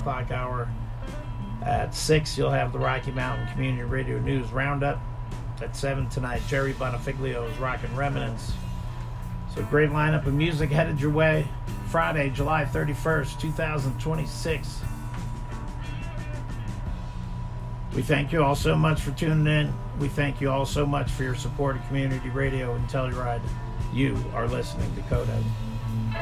o'clock hour. At 6, you'll have the Rocky Mountain Community Radio News Roundup. At 7 tonight, Jerry Bonafiglio's Rockin' Remnants. So great lineup of music headed your way. Friday, July 31st, 2026. We thank you all so much for tuning in. We thank you all so much for your support of community radio and Telluride. You are listening to Coda.